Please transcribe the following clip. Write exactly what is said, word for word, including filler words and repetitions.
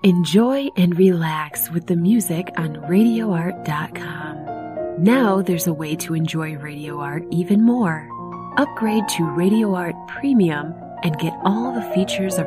Enjoy and relax with the music on radio art dot com. Now there's a way to enjoy Radio Art even more. Upgrade to Radio Art Premium and get all the features of